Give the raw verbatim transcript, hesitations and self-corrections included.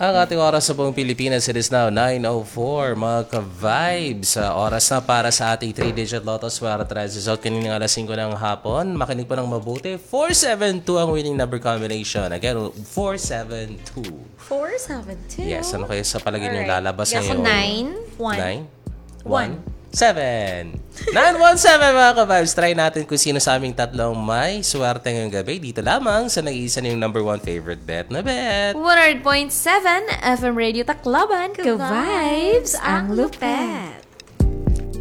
Ang ating oras sa buong Pilipinas, it is now nine oh four, mga ka-vibes. Uh, oras na para sa ating three-digit Lotto Swerte result kaninang alas singko ng hapon. Makinig po ng mabuti. four seven two ang winning number combination. Again, four seven two. four seven two? Yes, ano kayo sa palagay niyo Alright. lalabas Guess ngayon? nine. one. nine? one. seven. nine one seven mga ka-vibes. Try natin kung sino sa aming tatlong may swerte ngayong gabi. Dito lamang sa nag-iisa yung number one favorite bet na bet. one hundred point seven F M Radio Tacloban. Ka-vibes ang lupet.